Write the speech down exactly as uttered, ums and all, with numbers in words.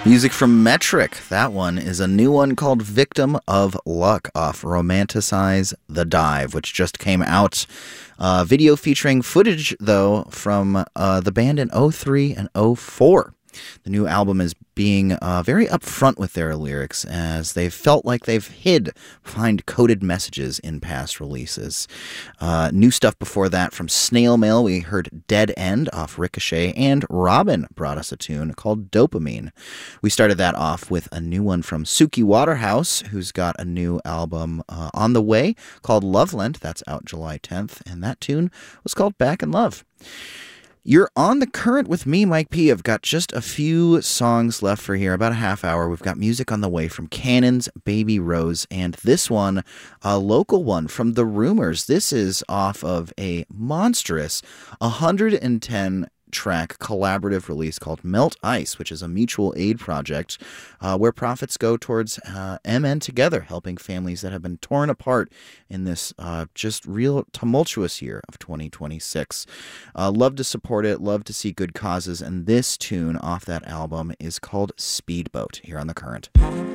Music from Metric. That one is a new one called Victim of Luck off Romanticize the Dive, which just came out. Uh, video featuring footage, though, from uh, the band in oh three and oh four. The new album is being uh, very upfront with their lyrics, as they felt like they've hid behind coded messages in past releases. Uh, new stuff before that from Snail Mail. We heard Dead End off Ricochet, and Robin brought us a tune called Dopamine. We started that off with a new one from Suki Waterhouse, who's got a new album uh, on the way called Loveland. That's out July tenth, and that tune was called Back in Love. You're on the current with me, Mike P. I've got just a few songs left for here, about a half hour. We've got music on the way from Cannon's Baby Rose, and this one, a local one from The Rumors. This is off of a monstrous one hundred ten track collaborative release called Melt Ice, which is a mutual aid project uh, where profits go towards uh, M N Together, helping families that have been torn apart in this uh, just real tumultuous year of twenty twenty-six. Uh, love to support it, love to see good causes, and this tune off that album is called Speedboat here on The Current.